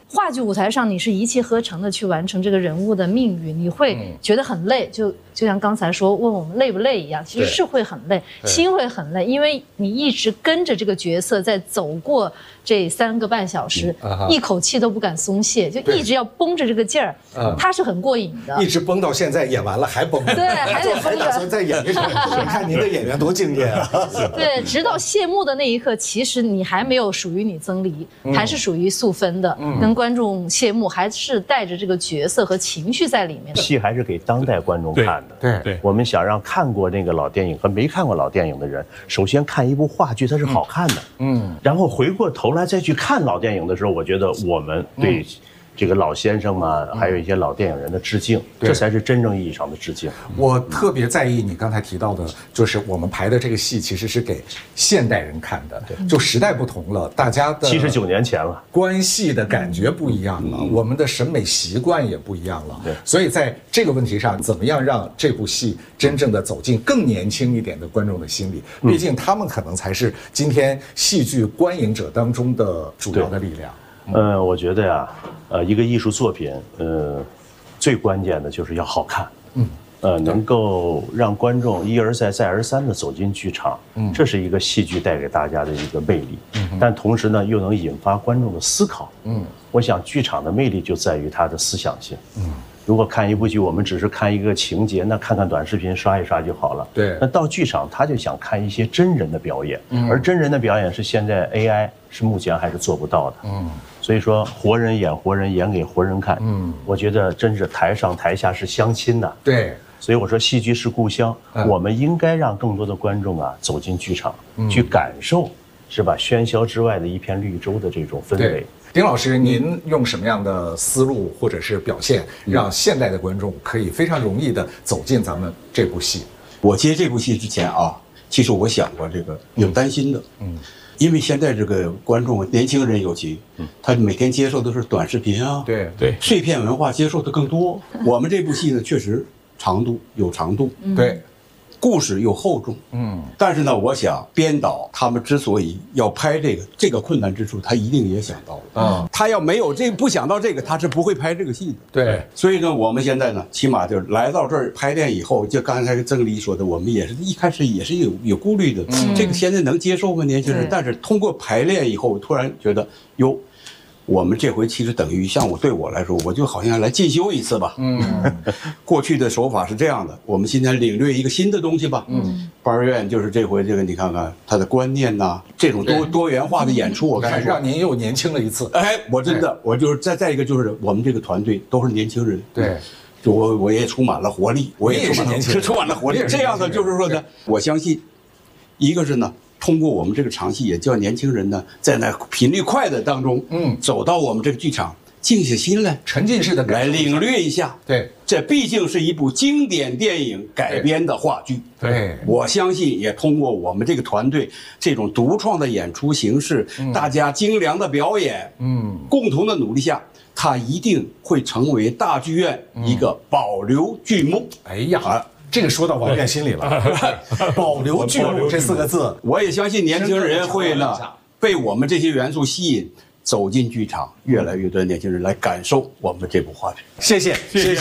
话剧舞台上你是一气呵成的去完成这个人物的命运，你会觉得很累，就像刚才说问我们累不累一样，其实是会很累，心会很累，因为你一直跟着这个角色在走过这3个半小时，一口气都不敢松懈，就一直要绷着这个劲儿，他是很过瘾的， 一直绷到现在演完了还绷着， 对，还得绷着， 打算再演一场。你看您的演员多敬业啊！ 对，直到谢幕的那一刻，其实你还没有属于你曾黎，还是属于素芬的，跟观众谢幕还是带着这个角色和情绪在里面的。 戏还是给当代观众看的， 对， 我们想让看过那个老电影和没看过老电影的人，首先看一部话剧它是好看的，然后回过头来再去看老电影的时候，我觉得我们对这个老先生嘛，还有一些老电影人的致敬，这才是真正意义上的致敬。 我特别在意你刚才提到的，就是我们排的这个戏其实是给现代人看的，就时代不同了，大家的 79年前了， 观戏的感觉不一样了，我们的审美习惯也不一样了。所以在这个问题上，怎么样让这部戏真正的走进更年轻一点的观众的心里？毕竟他们可能才是今天戏剧观影者当中的主要的力量。 我觉得呀，一个艺术作品，最关键的就是要好看，能够让观众一而再再而三的走进剧场，这是一个戏剧带给大家的一个魅力，但同时呢，又能引发观众的思考，我想剧场的魅力就在于它的思想性，如果看一部剧，我们只是看一个情节，那看看短视频刷一刷就好了。 对， 那到剧场他就想看一些真人的表演，而真人的表演是现在 AI 是目前还是做不到的。所以说活人演活人，演给活人看。我觉得真是台上台下是相亲的。 对， 所以我说戏剧是故乡，我们应该让更多的观众啊走进剧场，去感受，是吧？喧嚣之外的一片绿洲的这种氛围。 丁老师，您用什么样的思路或者是表现，让现代的观众可以非常容易的走进咱们这部戏？ 我接这部戏之前啊，其实我想过这个有担心的，因为现在这个观众，年轻人尤其，他每天接受的是短视频啊， 对， 碎片文化接受的更多。我们这部戏呢，确实长度有长度， 对。 故事有厚重，但是呢，我想编导他们之所以要拍这个困难之处，他一定也想到了，他要没有不想到这个，他是不会拍这个戏的。 对， 所以呢，我们现在呢，起码就是来到这儿排练以后，就刚才曾黎说的，我们也是一开始也是有顾虑的，这个现在能接受吗？年轻人？但是通过排练以后，突然觉得哟。我们这回其实等于像对我来说，我就好像来进修一次吧。过去的手法是这样的，我们今天领略一个新的东西吧。班院就是这回这个，你看看他的观念呐，这种多元化的演出，我刚才说让您又年轻了一次。 哎，我真的，我就是再一个就是我们这个团队都是年轻人。 对。 就我也充满了活力，我也充满了活力。这样的就是说呢，我相信，一个是呢。通过我们这个场戏，也叫年轻人呢，在那频率快的当中，走到我们这个剧场，静下心来， 沉浸式的来领略一下。 对， 这毕竟是一部经典电影改编的话剧。 对， 我相信也通过我们这个团队这种独创的演出形式，大家精良的表演，共同的努力下，它一定会成为大剧院一个保留剧目。 哎呀。这个说到王院心里了，保留剧目这4个字， 我也相信年轻人会呢被我们这些元素吸引，走进剧场，越来越多的年轻人来感受我们这部话剧。 谢谢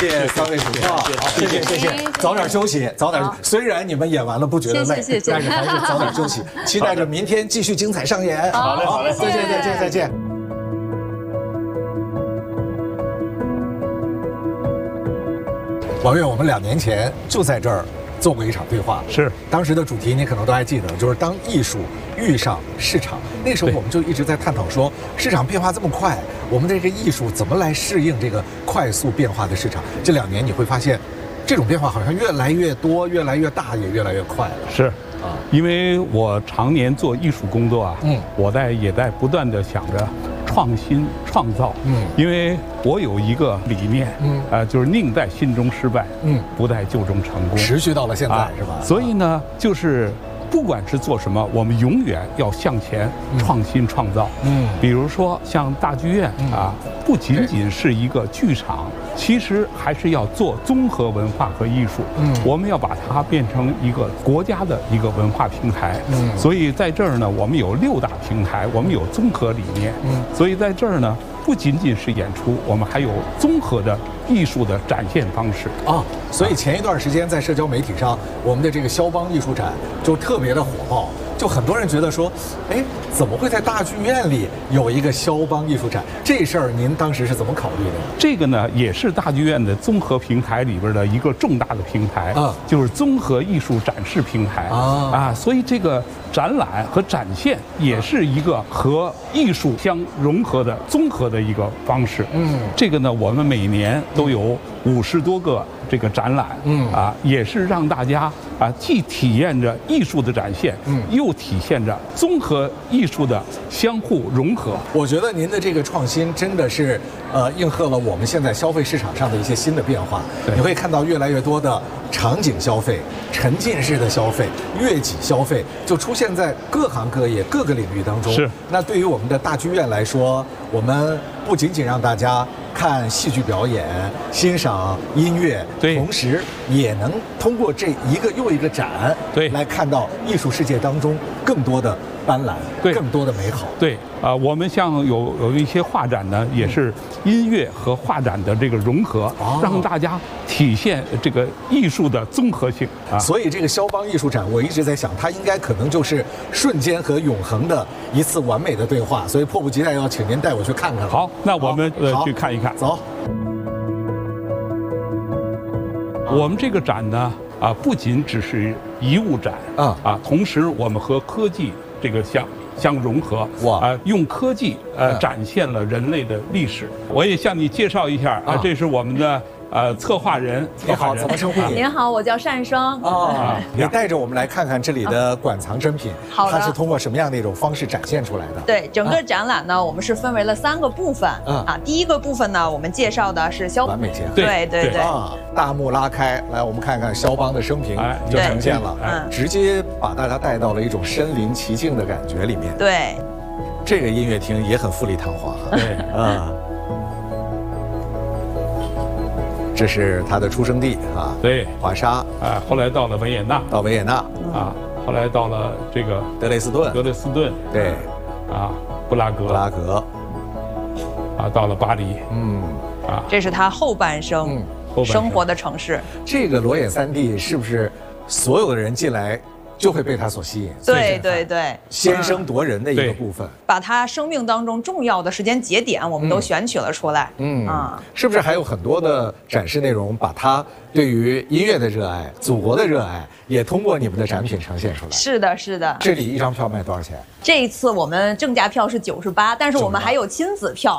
3位主创，谢谢，早点休息，早点。虽然你们演完了不觉得累，但是还是早点休息。期待着明天继续精彩上演。 好嘞， 再见。王院，我们2年前就在这儿做过一场对话， 是当时的主题你可能都还记得，就是当艺术遇上市场。那时候我们就一直在探讨说，市场变化这么快，我们这个艺术怎么来适应这个快速变化的市场？这2年你会发现，这种变化好像越来越多、越来越大，也越来越快了。 是啊，因为我常年做艺术工作啊，我也在不断的想着创新创造，因为我有一个理念，就是宁在心中失败，不在就中成功， 持续到了现在，是吧？ 所以呢，就是不管是做什么，我们永远要向前创新创造。比如说像大剧院啊，不仅仅是一个剧场，其实还是要做综合文化和艺术。我们要把它变成一个国家的一个文化平台。所以在这儿呢，我们有6大平台，我们有综合理念。所以在这儿呢， 不仅仅是演出，我们还有综合的艺术的展现方式啊。所以前一段时间在社交媒体上，我们的这个肖邦艺术展就特别的火爆。就很多人觉得说，哎，怎么会在大剧院里有一个肖邦艺术展？这事儿您当时是怎么考虑的？ 这个呢，也是大剧院的综合平台里边的一个重大的平台啊，就是综合艺术展示平台啊。所以这个展览和展现也是一个和艺术相融合的综合的一个方式。这个呢，我们每年都有50多个这个展览，也是让大家既体验着艺术的展现，又体现着综合艺术的相互融合。 我觉得您的这个创新真的是，应和了我们现在消费市场上的一些新的变化。你会看到越来越多的场景消费、沉浸式的消费、悦己消费，就出现在各行各业、各个领域当中。 是。 那对于我们的大剧院来说，我们不仅仅让大家看戏剧表演、欣赏音乐，同时也能通过这一个又一个展，来看到艺术世界当中更多的斑斓，更多的美好。 对我们像有一些画展呢，也是音乐和画展的这个融合，让大家体现这个艺术的综合性啊。 所以这个肖邦艺术展，我一直在想，它应该可能就是瞬间和永恒的一次完美的对话。所以迫不及待要请您带我去看看。 好，那我们去看一看。 走。 我们这个展呢，不仅只是遗物展同时我们和科技这个相融合，用科技展现了人类的历史。我也向你介绍一下这是我们的策划人。 你好，怎么称呼你？ 您好，我叫单双。 你带着我们来看看这里的馆藏珍品，它是通过什么样的一种方式展现出来的？ 对，整个展览呢，我们是分为了3个部分第一个部分呢，我们介绍的是肖邦完美结合。 对大幕拉开，来我们看看肖邦的生平就呈现了，直接把大家带到了一种身临其境的感觉里面。 对， 这个音乐厅也很富丽堂皇。 对这是他的出生地对， 华沙后来到了维也纳，后来到了这个德累斯顿，对， 布拉格，到了巴黎， 这是他后半生生活的城市。 这个罗眼3D是不是所有的人进来就会被他所吸引？ 对， 先声夺人的一个部分， 把他生命当中重要的时间节点，我们都选取了出来。 是不是还有很多的展示内容，把他对于音乐的热爱、祖国的热爱，也通过你们的展品呈现出来？ 是的。 这里一张票卖多少钱？ 这一次我们正价票是98，但是我们还有亲子票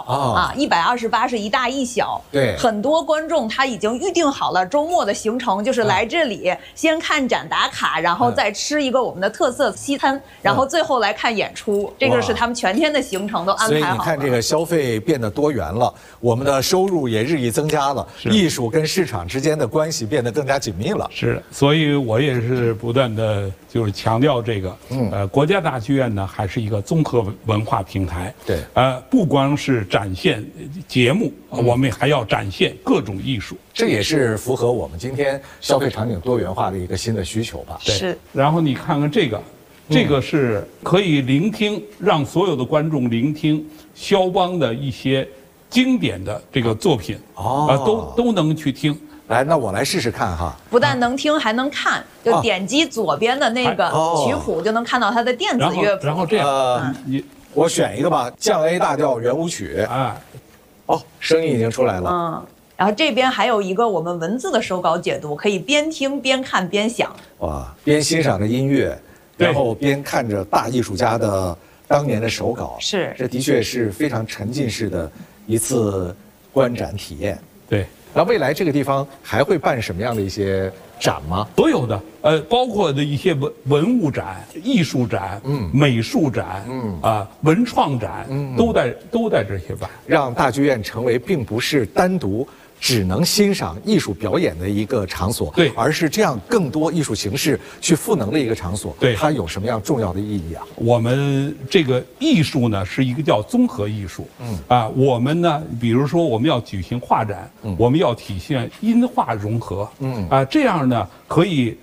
128是一大一小。 对， 很多观众他已经预定好了周末的行程，就是来这里先看展打卡，然后再吃一个我们的特色西餐，然后最后来看演出。这个是他们全天的行程都安排好了。 所以你看，这个消费变得多元了，我们的收入也日益增加了，艺术跟市场之间的关系变得更加紧密了。 是，所以我也是不断的就是强调这个，国家大剧院呢还是一个综合文化平台。 对， 不光是展现节目，我们还要展现各种艺术。 这也是符合我们今天消费场景多元化的一个新的需求吧？ 是。 然后你看看这个。这个是可以聆听，让所有的观众聆听肖邦的一些经典的这个作品，都能去听。 来，那我来试试看哈。 不但能听，还能看，就点击左边的那个曲谱，就能看到它的电子乐谱。 然后这样， 我选一个吧，降 A 大调圆舞曲。声音已经出来了。 然后这边还有一个我们文字的手稿解读，可以边听边看边想。 边欣赏着音乐。然后边看着大艺术家的当年的手稿，这的确是非常沉浸式的一次观展体验。 对， 那未来这个地方还会办什么样的一些展吗？ 所有的，包括的一些文物展、艺术展、美术展，文创展，都在这些办， 让大剧院成为并不是单独只能欣赏艺术表演的一个场所，而是这样更多艺术形式去赋能的一个场所。它有什么样重要的意义啊？ 我们这个艺术呢，是一个叫综合艺术。我们呢，比如说我们要举行画展，我们要体现音画融合。这样呢可以